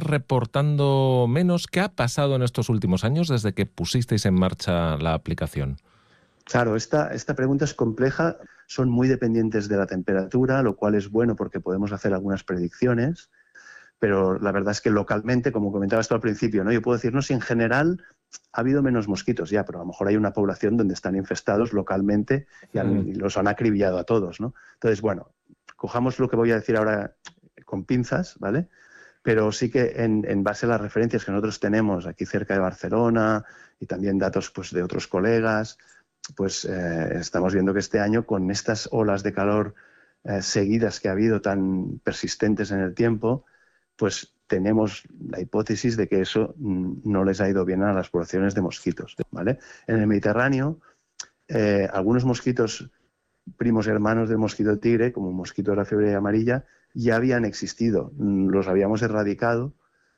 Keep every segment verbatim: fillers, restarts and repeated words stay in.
reportando menos. ¿Qué ha pasado en estos últimos años desde que pusisteis en marcha la aplicación? Claro, esta, esta pregunta es compleja. Son muy dependientes de la temperatura, lo cual es bueno porque podemos hacer algunas predicciones. Pero la verdad es que localmente, como comentabas tú al principio, ¿no? Yo puedo decir, no, si en general ha habido menos mosquitos ya, pero a lo mejor hay una población donde están infestados localmente y, han, y los han acribillado a todos, ¿no? Entonces, bueno, cojamos lo que voy a decir ahora con pinzas, ¿vale? Pero sí que en, en base a las referencias que nosotros tenemos aquí cerca de Barcelona y también datos pues, de otros colegas, pues eh, estamos viendo que este año, con estas olas de calor eh, seguidas que ha habido tan persistentes en el tiempo, pues tenemos la hipótesis de que eso no les ha ido bien a las poblaciones de mosquitos, ¿vale? En el Mediterráneo, eh, algunos mosquitos primos hermanos del mosquito tigre, como el mosquito de la fiebre amarilla, ya habían existido, los habíamos erradicado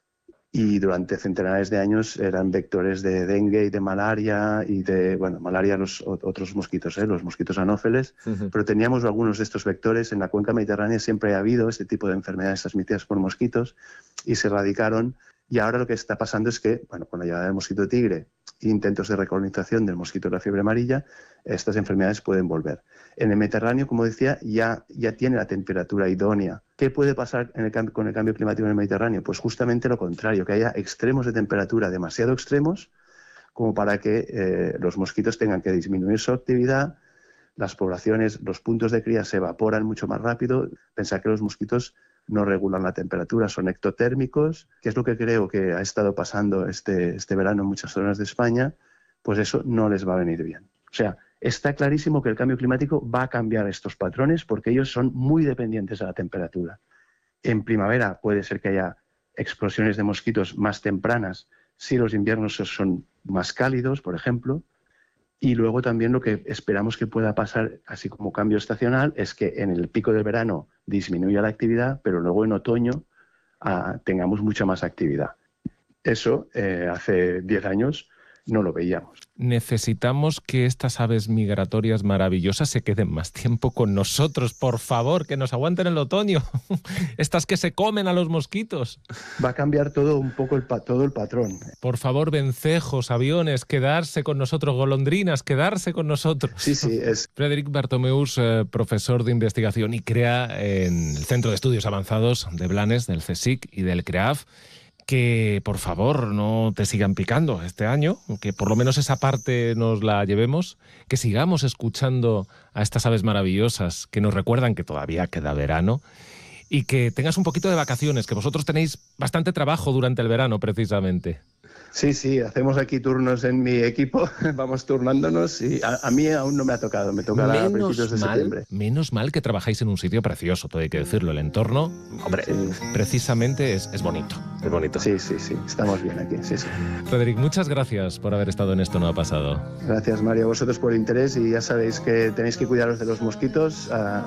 y durante centenares de años eran vectores de dengue y de malaria y de, bueno, malaria los otros mosquitos, ¿eh? Los mosquitos anófeles, uh-huh. Pero teníamos algunos de estos vectores. En la cuenca mediterránea siempre ha habido este tipo de enfermedades transmitidas por mosquitos y se erradicaron. Y ahora lo que está pasando es que, bueno, con la llegada del mosquito tigre e intentos de recolonización del mosquito de la fiebre amarilla, estas enfermedades pueden volver. En el Mediterráneo, como decía, ya, ya tiene la temperatura idónea. ¿Qué puede pasar en el cambio, con el cambio climático en el Mediterráneo? Pues justamente lo contrario, que haya extremos de temperatura demasiado extremos como para que eh, los mosquitos tengan que disminuir su actividad, las poblaciones, los puntos de cría se evaporan mucho más rápido. Pensar que los mosquitos no regulan la temperatura, son ectotérmicos, que es lo que creo que ha estado pasando este, este verano en muchas zonas de España, pues eso no les va a venir bien. O sea, está clarísimo que el cambio climático va a cambiar estos patrones porque ellos son muy dependientes de la temperatura. En primavera puede ser que haya explosiones de mosquitos más tempranas si los inviernos son más cálidos, por ejemplo. Y luego también lo que esperamos que pueda pasar, así como cambio estacional, es que en el pico del verano disminuya la actividad, pero luego en otoño ah, tengamos mucha más actividad. Eso eh, hace diez años no lo veíamos. Necesitamos que estas aves migratorias maravillosas se queden más tiempo con nosotros, por favor, que nos aguanten el otoño. Estas que se comen a los mosquitos. Va a cambiar todo un poco el, todo el patrón. Por favor, vencejos, aviones, quedarse con nosotros, golondrinas, quedarse con nosotros. Sí, sí, es. Frederic Bartomeus, eh, profesor de investigación y crea en el Centro de Estudios Avanzados de Blanes, del CSIC y del CREAF, que por favor no te sigan picando este año, que por lo menos esa parte nos la llevemos, que sigamos escuchando a estas aves maravillosas que nos recuerdan que todavía queda verano y que tengas un poquito de vacaciones, que vosotros tenéis bastante trabajo durante el verano precisamente. Sí, sí, hacemos aquí turnos en mi equipo, vamos turnándonos y a, a mí aún no me ha tocado, me tocará menos a principios de mal, septiembre. Menos mal que trabajáis en un sitio precioso, todo hay que decirlo, el entorno, hombre, sí. precisamente es, es bonito, es bonito. Sí, sí, sí, estamos bien aquí, sí, sí. Frederic, muchas gracias por haber estado en Esto No Ha Pasado. Gracias, Mario, a vosotros por el interés y ya sabéis que tenéis que cuidaros de los mosquitos, a,